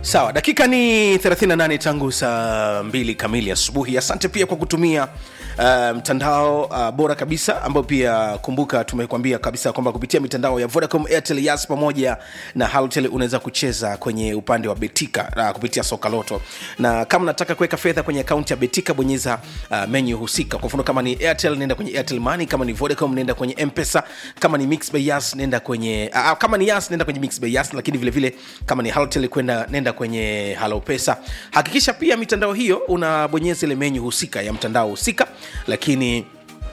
Sawa, dakika ni 38 tangu saa 2 kamili asubuhi. Asante pia kwa kutumia mtandao bora kabisa ambao pia kumbuka tumekwambia kabisa kwamba kupitia mitandao ya Vodacom, Airtel, Yas pamoja na Halotel unaweza kucheza kwenye upande wa Betika kupitia Soka Loto. Na kama unataka kuweka fedha kwenye akaunti ya Betika, bonyeza menu husika. Kwa mfano kama ni Airtel nenda kwenye Airtel Money, kama ni Vodacom nenda kwenye M-Pesa, kama ni Mix by Yas nenda kwenye kama ni Yas nenda kwenye Mix by Yas, lakini vile vile kama ni Halotel nenda kwenye Halo Pesa. Hakikisha pia mitandao hiyo unabonyeza ile menu husika ya mtandao husika, lakini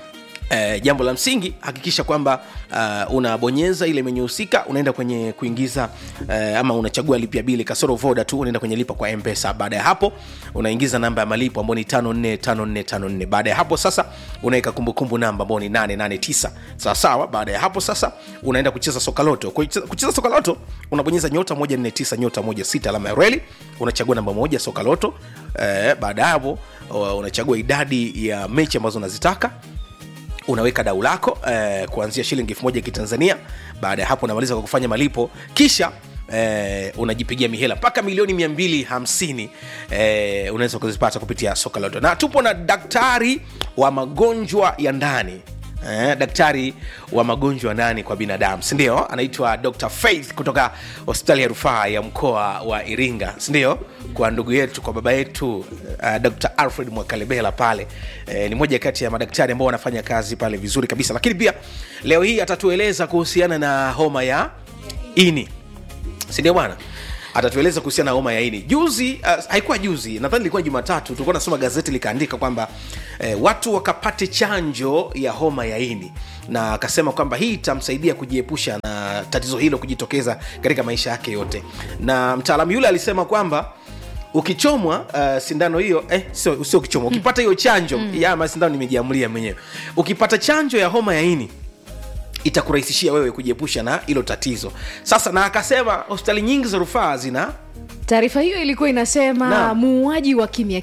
jambo la msingi hakikisha kwamba unabonyeza ile menu husika, unaenda kwenye kuingiza ama unachagua lipia bili kasoro Voda tu, unaenda kwenye lipa kwa M-Pesa. Baada ya hapo unaingiza namba ya malipo ambayo ni 545454. Baada ya hapo sasa unaweka kumbukumbu namba ambayo ni 889. Sawa sawa. Baada ya hapo sasa unaenda kucheza Soka Loto. Kucheza Soka Loto unabonyeza nyota 149 nyota 16 alama ya reli, unachagua namba 1 Soka Loto. Baada ya hapo unachagua idadi ya mechi ambazo unazitaka, unaweka dau lako kuanzia shilingi 1000 kitanzania. Baada ya hapo unamaliza kwa kufanya malipo, kisha unajipigia mihela mpaka milioni 250 unaweza kuzipata kupitia Soka Loto. Na tupo na daktari wa magonjwa ya ndani, daktari wa magonjwa ndani kwa binadamu, si ndio? Anaitwa Dr. Faith kutoka hospitali ya rufaa ya mkoa wa Iringa, si ndio? Kwa ndugu yetu, kwa baba yetu Dr. Alfred Mwakalebela pale. Ni moja kati ya madaktari ambao wanafanya kazi pale vizuri kabisa. Lakini pia leo hii atatueleza kuhusiana na homa ya ini, si ndio bwana? Atatueleza kuhusiana na homa ya ini. Juzi haikuwa juzi, nadhani ilikuwa Jumatatu, tulikuwa nasoma gazeti likaandika kwamba watu wakapate chanjo ya homa ya ini, na akasema kwamba hii itamsaidia kujiepusha na tatizo hilo kujitokeza katika maisha yake yote. Na mtaalamu yule alisema kwamba ukichomwa sindano hiyo sio ukichomwa, ukipata hiyo chanjo ya sindano, nimejiamulia mwenyewe, ukipata chanjo ya homa ya ini itakurahisishia wewe kujiepusha na hilo tatizo. Sasa na akasema hospitali nyingi za rufaa zina taarifa hiyo. Ilikuwa inasema muuaji wa kimya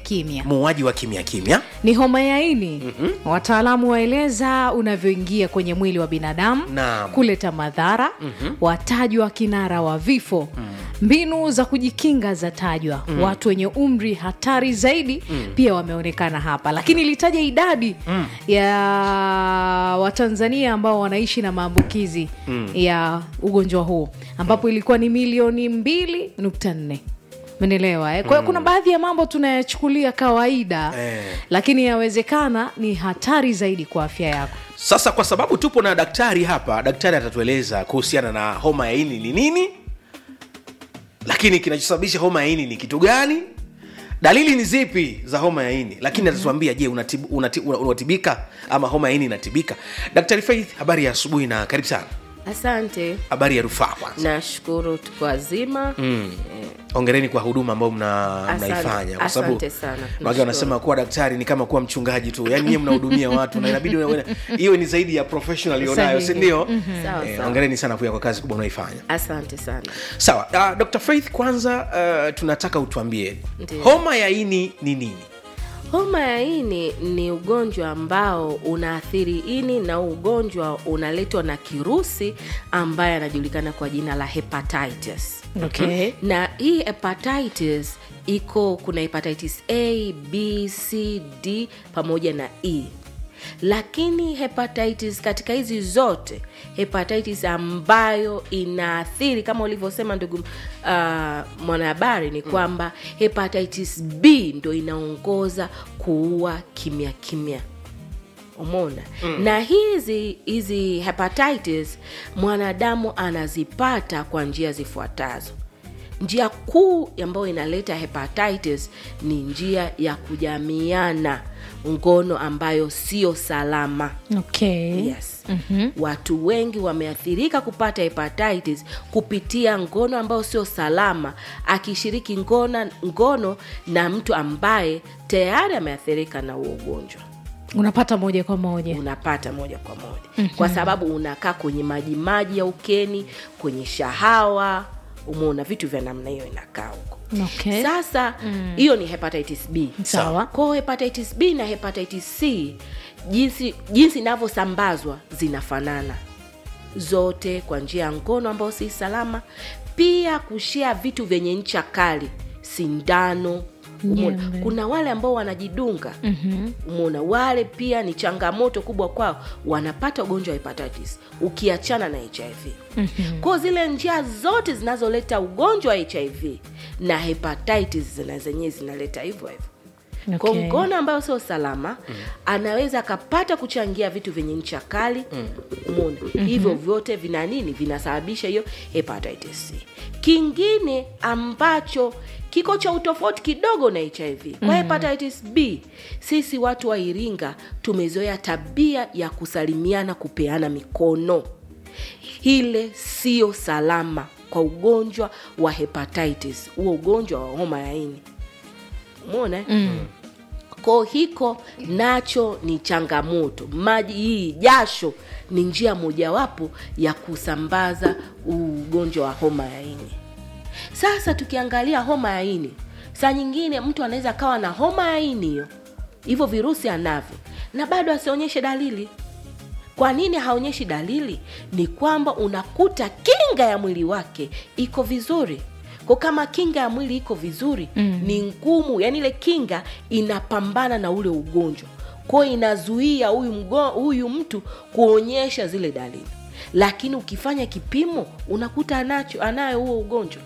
kimya ni homa ya ini. Wataalamu waeleza unavyoingia kwenye mwili wa binadamu, kuleta madhara, watajwa kinara wa vifo, mbinu za kujikinga za tajwa, watu wenye umri hatari zaidi pia wameonekana hapa. Lakini ilitaja idadi ya Watanzania ambao wanaishi na maambukizi ya ugonjwa huu, ambapo ilikuwa ni milioni 2.4. Menelewa Kwa hiyo kuna baadhi ya mambo tunayachukulia kawaida, lakini yawezekana ni hatari zaidi kwa afya yako. Sasa kwa sababu tupo na daktari hapa, daktari atatueleza kuhusiana na homa ya ini ni nini, lakini kinachosababisha homa ya ini ni kitu gani, dalili ni zipi za homa ya ini, lakini atatuambia je, unatibika ama homa ya ini inatibika. Daktari Faith, habari ya asubuhi na karibu sana. Asante. Habari ya rufaa kwanza? Nashukuru tuko wazima. Hongereni kwa huduma ambayo mnaifanya, kwa sababu watu wanasema kuwa daktari ni kama kuwa mchungaji tu, yani nyinyi mnahudumia watu na inabidi hiyo ni zaidi ya professional yonayo, si ndio? Hongereni sana pia kwa kazi kubwa mnaifanya. Asante sana. Sawa, Dr. Faith, kwanza tunataka utuambie homa ya ini ni nini? Homa ya ini ni ugonjwa ambao unaathiri ini, na ugonjwa unaletwa na kirusi ambaye anajulikana kwa jina la hepatitis. Okay. Na hii hepatitis kuna hepatitis A, B, C, D pamoja na E. Lakini hepatitis katika hizi zote, hepatitis ambayo inaathiri kama ulivyosema ndugu mwanahabari ni kwamba hepatitis B ndo inaongoza kuua kimya kimya. Umeona? Na hizi hepatitis mwanadamu anazipata kwa njia zifuatazo. Njia kuu ambayo inaleta hepatitis ni njia ya kujamiana ngono ambayo sio salama. Okay. Yes. Watu wengi wameathirika kupata hepatitis kupitia ngono ambayo sio salama, akishiriki ngono na mtu ambaye tayari ameathirika na ugonjwa. Unapata moja kwa moja. Kwa sababu unakaa kwenye maji ya ukeni, kwenye shahawa, umeona vitu vya namna hiyo inakaa huko. Okay. Sasa hiyo ni hepatitis B. Sawa. Kwa hepatitis B na hepatitis C jinsi inavyosambazwa zinafanana. Zote kwa njia ya ngono ambayo si salama, pia kushare vitu vyenye ncha kali, sindano. Umona, kuna wale ambao wanajidunga. Umona, wale pia ni changamoto kubwa kwao, wanapata ugonjwa wa hepatitis ukiachana na HIV. Kwa zile njia zote zinazoleta ugonjwa wa HIV na hepatitis zenyewe zinaleta hivyo hivyo. Okay. Kwa ngono ambayo sio salama, anaweza akapata kuchangia vitu vyenye ncha kali. Umona, hivyo vyote vina nini? Vinasababisha hiyo hepatitis C. Kingine ambacho kiko cha utofauti kidogo na HIV, kwa hepatitis B, sisi watu wa Iringa tumezoea tabia ya kusalimiana, kupeana mikono. Hile sio salama kwa ugonjwa wa hepatitis, huo ugonjwa wa homa ya ini. Umeona? Kwa hiko nacho ni changamoto. Maji hii, jasho ni njia mojawapo ya kusambaza ugonjwa wa homa ya ini. Sasa tukiangalia homa ya ini, saa nyingine mtu anaweza kawa na homa ya ini hiyo, hivyo virusi anavyo, na bado asionyeshe dalili. Kwa nini haonyeshi dalili? Ni kwamba unakuta kinga ya mwili wake iko vizuri. Kwa kama kinga ya mwili iko vizuri, ni ngumu, yani ile kinga inapambana na ule ugonjwa. Kwa inazuia huyu mtu kuonyesha zile dalili. Lakini ukifanya kipimo unakuta anayo huo ugonjwa.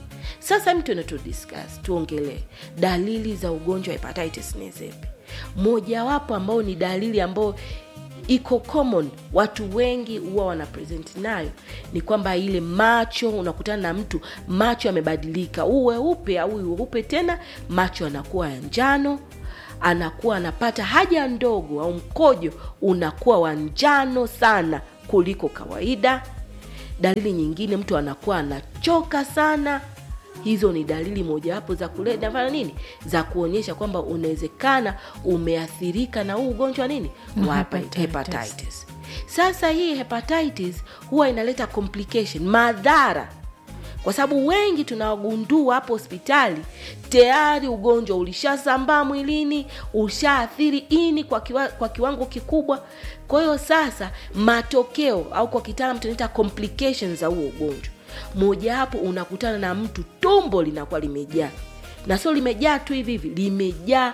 Sasa mtu tuongelee dalili za ugonjwa wa hepatitis ni zipi? Mojawapo ambao ni dalili ambao iko common, watu wengi huwa wana present nayo, ni kwamba ile macho, unakutana na mtu macho yamebadilika, uweupe au uweupe tena, macho yanakuwa ya njano, anakuwa anapata haja ndogo au mkojo unakuwa wa njano sana kuliko kawaida. Dalili nyingine, mtu anakuwa anachoka sana. Hizo ni dalili mojawapo za kuleta nini, za kuonyesha kwamba unawezekana umeathirika na huu ugonjwa nini wa hepatitis. Sasa hii hepatitis huwa inaleta complication, madhara, kwa sababu wengi tunawagundua hapo hospitali tayari ugonjwa ulishasambaa mwilini, ushaathiri ini kwa kiwango kikubwa. Kwa hiyo sasa matokeo, au kwa kitaalamu tunaita complications za huo ugonjwa, moja hapo unakutana na mtu tumbo linakuwa limejaa, na sio limejaa tu hivi limejaa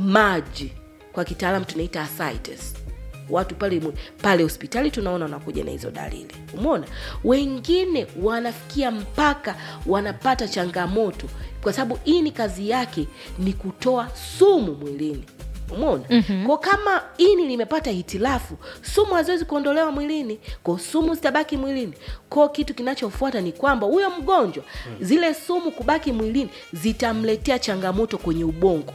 maji, kwa kitaalamu tunaita ascites. Watu pale hospitali tunaona wanakuja na hizo dalili. Umeona, wengine wanafikia mpaka wanapata changamoto, kwa sababu ini kazi yake ni kutoa sumu mwilini. Umeona? Kwa kama ini limepata hitilafu, sumu haziwezi kuondolewa mwilini, kwa sumu zitabaki mwilini. Kwa kitu kinachofuata ni kwamba huyo mgonjwa, zile sumu kubaki mwilini zitamletea changamoto kwenye ubongo.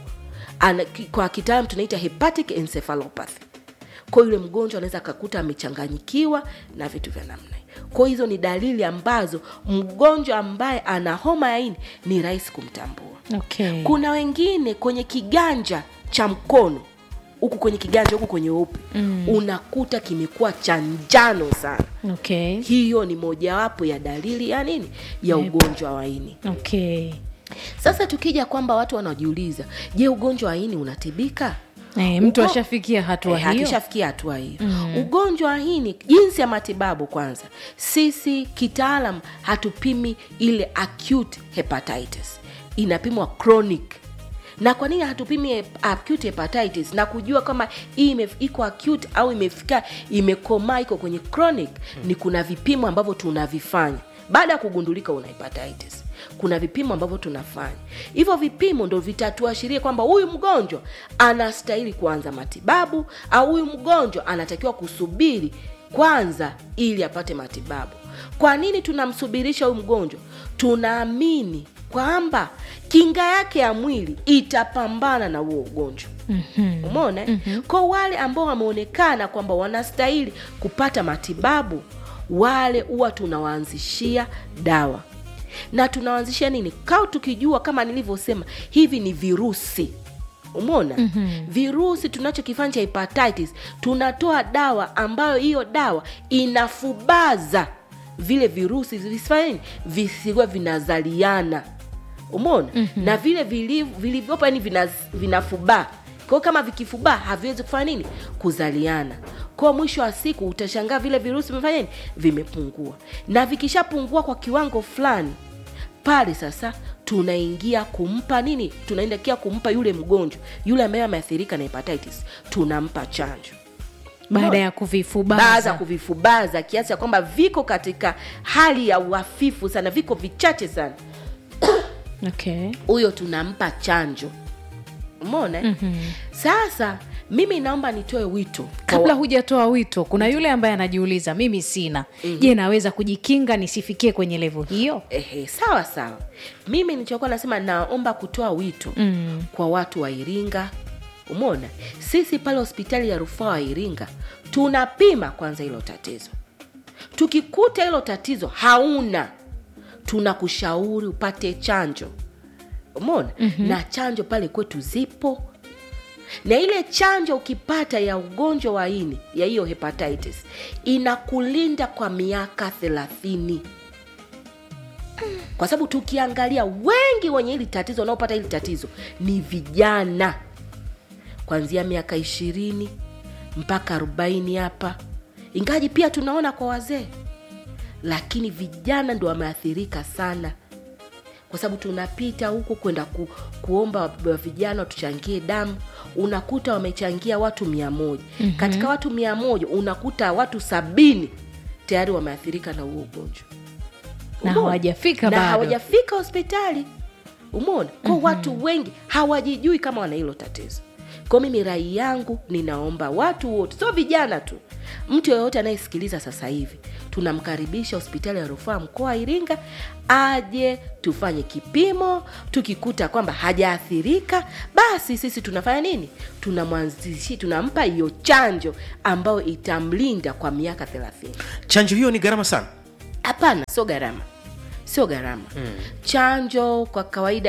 Kwa kitaalamu tunaita hepatic encephalopathy. Kwa yule mgonjwa anaweza kukuta amechanganyikiwa na vitu vya namna hiyo. Kwa hizo ni dalili ambazo mgonjwa ambaye ana homa ya ini ni rahisi kumtambua. Okay. Kuna wengine kwenye kiganja cha mkono, huku kwenye kiganja, huku kwenye upi, unakuta kimekuwa cha njano sana. Okay. Hiyo ni mojawapo ya dalili ya nini, ya ugonjwa wa ini. Okay. Sasa tukija kwamba watu wanajiuliza, je, ugonjwa wa ini unatibika? Mtu ashafikia hatua hiyo. Akishafikia hatua hiyo. Ugonjwa wa ini, jinsi ya matibabu, kwanza sisi kitaalam hatupimi ile acute hepatitis, inapimwa chronic. Na kwa nini hatupimi acute hepatitis na kujua kama hii iko acute au imekomaa iko kwenye chronic? Ni kuna vipimo ambavyo tunavifanya baada ya kugundulika una hepatitis. Kuna vipimo ambavyo tunafanya. Hivyo vipimo ndio vitatuashiria kwamba huyu mgonjwa anastahili kuanza matibabu au huyu mgonjwa anatakiwa kusubiri kwanza ili apate matibabu. Kwa nini tunamsubirisha huyu mgonjwa? Tunaamini kwamba kinga yake ya mwili itapambana na huo ugonjwa. Umeona? Kwa wale ambao wameonekana kwamba wanastahili kupata matibabu, wale huwa tunawaanzishia dawa. Na tunawaanzishia nini? Kao tukijua kama nilivyosema, hivi ni virusi. Umeona? Virusi tunachokifanya cha hepatitis, tunatoa dawa ambayo hiyo dawa inafubaza vile virusi visiwe vinazaliana. Umeona? Na vile vilivyopo yani vinafubaa. Kwa kama vikifubaa haviwezi kufanya nini? Kuzaliana. Kwa mwisho wa siku utashangaa vile virusi vimefanya nini? Vimepungua. Na vikishapungua kwa kiwango fulani, pale sasa tunaingia kumpa nini, tunaendelea kumpa yule mgonjwa yule ambaye ameathirika na hepatitis, tunampa chanjo baada ya kuvifubaza kiasi ya kwamba viko katika hali ya uhafifu sana, viko vichache sana. Okay, huyo tunampa chanjo. Umeona? Sasa mimi naomba nitoe wito. Kabla hujatoa wito, kuna yule ambaye anajiuliza mimi sina. Je, naweza kujikinga nisifikie kwenye level hiyo? Sawa. Mimi nilichokuwa nasema, naomba kutoa wito kwa watu wa Iringa. Umeona? Sisi pale hospitali ya rufaa wa Iringa tunapima kwanza hilo tatizo. Tukikuta hilo tatizo hauna, tunakushauri upate chanjo. Umeona? Na chanjo pale kwetu zipo. Na ile chanjo ukipata ya ugonjwa wa ini, ya hiyo hepatitis, inakulinda kwa miaka 30. Kwa sababu tukiangalia wengi wenye hili tatizo, wanaopata hili tatizo ni vijana kuanzia miaka 20 mpaka 40 hapa. Ingaji pia tunaona kwa wazee, lakini vijana ndio wameathirika sana. Kwa sababu tunapita huko kwenda kuomba vijana tuchangie damu, unakuta wamechangia watu 100. Katika watu 100 unakuta watu 70 tayari wameathirika na huo ugonjwa. Na hawajafika hospitali. Umeona? Kwa watu wengi hawajijui kama wana hilo tatizo. Kwa mimi rai yangu, ninaomba watu wote, sio vijana tu, mtu yeyote anayesikiliza sasa hivi, tunamkaribisha hospitali ya rufaa mkoa wa Iringa aje tufanye kipimo. Tukikuta kwamba hajaathirika, basi sisi tunafanya nini? Tunampa hiyo chanjo ambayo itamlinda kwa miaka 30. Chanjo hiyo ni gharama sana? Hapana, sio gharama. Chanjo kwa kawaida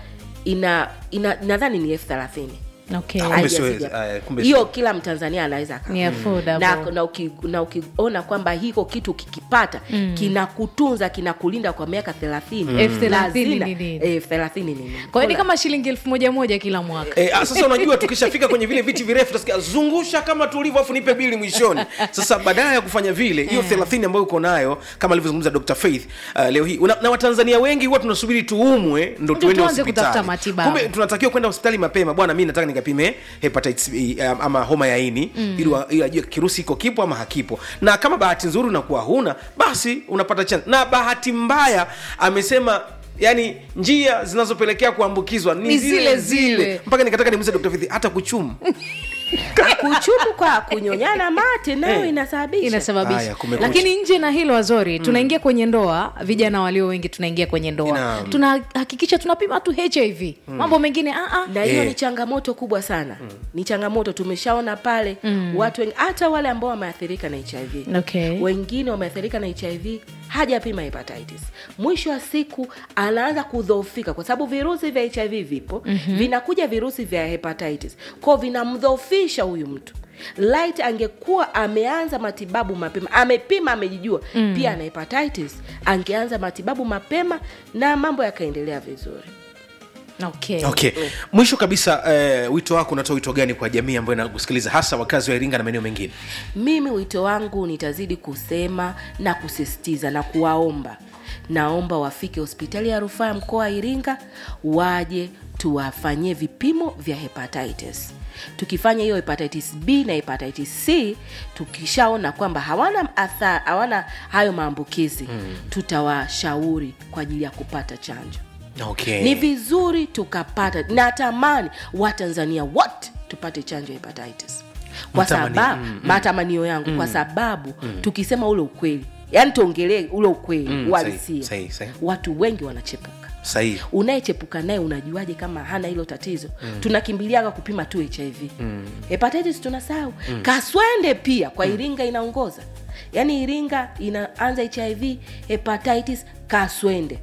nadhani ni 30,000. Okay. Hiyo kila Mtanzania anaweza na ukiona kwamba hiko kitu kikipata kinakutunza, kinakulinda kwa miaka 30. 30 nini? Kwa hiyo ni kama shilingi 1,000 kila mwaka. Sasa unajua tukishafika kwenye vile viti virefu tutasikia zungusha kama tulivyo afu nipe bili mwishoni. Sasa badala ya kufanya vile, hiyo 30 ambayo uko nayo kama alivyozungumza Dr. Faith leo hii, na Watanzania wengi huwa tunasubiri tuumwe ndo tuende hospitali. Kumbe tunatakiwa kwenda hospitali mapema. Bwana, mimi nataka nikapime hepatitis B ama homa ya ini ili ajue kirusi iko kipo ama hakipo. Na kama bahati nzuri unakuwa huna, basi unapata chance. Na bahati mbaya amesema, yani njia zinazopelekea kuambukizwa ni zile. Mpaka nikataka nimuulize Dr. Faith, hata kuchumu kuchumu kwa kunyonyana mate nayo inasababisha. Lakini nje na hilo Azori, tunaingia kwenye ndoa, vijana walio wengi tunaingia kwenye ndoa. Tunahakikisha tunapima tu HIV. Mambo mengine na hiyo ni changamoto kubwa sana. Ni changamoto tumeshaona pale watu wengi, hata wale ambao wameathirika na HIV. Okay. Wengine wameathirika na HIV hajapima hepatitis. Mwisho wa siku anaanza kudhoofika kwa sababu virusi vya HIV vipo, vinakuja virusi vya hepatitis. Kwa vinamdhoofisha huyu mtu. Light angekuwa ameanza matibabu mapema, amepima, amejijua pia na hepatitis, angeanza matibabu mapema na mambo yakaendelea vizuri. Okay. Mwisho kabisa, wito wako, unatoa wito gani kwa jamii ambayo inakusikiliza, hasa wakazi wa Iringa na maeneo mengine? Mimi wito wangu nitazidi kusema na kusisitiza na kuwaomba. Naomba wafike hospitali ya rufaa mkoa wa Iringa, waje tuwafanyie vipimo vya hepatitis. Tukifanya hiyo hepatitis B na hepatitis C, tukishaona kwamba hawana hayo maambukizi, tutawashauri kwa ajili ya kupata chanjo. Okay. Ni vizuri tukapata, na tamani Watanzania wote tupate chanjo ya hepatitis. Kwa sababu matamanio yangu, kwa sababu tukisema ule ukweli, yani tuongelee ule ukweli walisia, watu wengi wanachepuka. Sahihi. Unayechepuka naye unajuaje kama hana hilo tatizo? Tunakimbiliaga kupima tu HIV. Hepatitis tunasahau. Kaswende pia kwa Iringa inaongoza. Yani Iringa inaanza HIV, hepatitis, kaswende.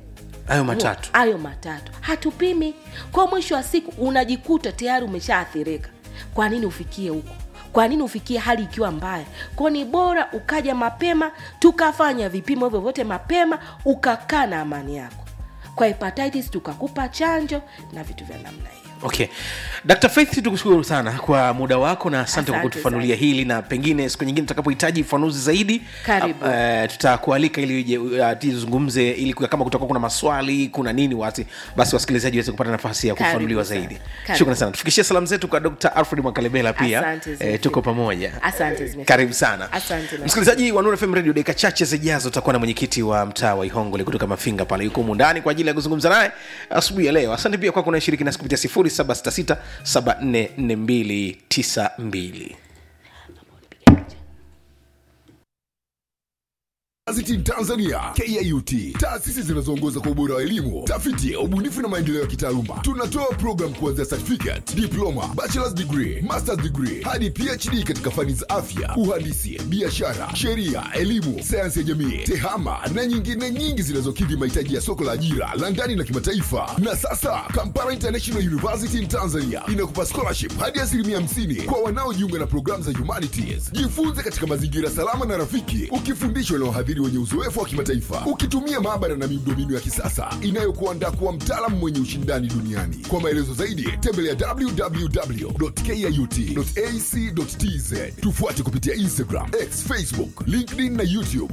Hayo matatu hatupimi. Kwa mwisho wa siku unajikuta tayari umeshaathirika. Kwa nini ufikie huko? Kwa nini ufikie hali ikiwa mbaya? Kwa ni bora ukaja mapema, tukafanya vipimo hivyo vyote mapema, ukakaa na amani yako. Kwa hepatitis tukakupa chanjo na vitu vya namna hiyo. Okay. Dr. Faith, tukushukuru sana kwa muda wako na asante kwa kutufanulia hili, na pengine siku nyingine tutakapohitaji ufanuzi zaidi tutakualika ili uje tuzungumze, ili kama kutakuwa kuna maswali, kuna nini basi wasikilizaji waweze kupata nafasi ya kufanuliwa zaidi. Shukrani sana. Tufikishie salamu zetu kwa Dr. Alfred Mwakalebela pia. Tuko pamoja. Asante. Karibu sana. Asante. Msikilizaji wa Nuru FM Radio, dakika chache zijazo tutakuwa na mwenyekiti wa mtaa wa Ihongole kutoka Mafinga pale, yuko ndani kwa ajili ya kuzungumza naye asubuhi ya leo. Asante pia kwa kuna shiriki nasi kupitia 0766744292. University Tanzania, KIUT, taasisi zinazoongoza kwa ubora wa elimu, tafiti, ubunifu na maendeleo ya kitaaluma. Tunatoa program kuanzia certificate, diploma, bachelor's degree, master's degree hadi PhD katika fani za afya, uhandisi, biashara, sheria, elimu, sayansi ya jamii, tehama na nyingine nyingi zinazokidhi mahitaji ya soko la ajira la ndani na kimataifa. Na sasa Kampala International University in Tanzania inakupa scholarship hadi 50% kwa wanaojiunga na programu za humanities. Jifunze katika mazingira salama na rafiki, ukifundishwa na wahadhiri wenye uzoefu wa kimataifa, ukitumia maabara na miundombinu ya kisasa inayokuandaa kuwa mtaalamu mwenye ushindani duniani. Kwa maelezo zaidi tembelea www.kiut.ac.tz. Tufuate kupitia Instagram, X, Facebook, LinkedIn na YouTube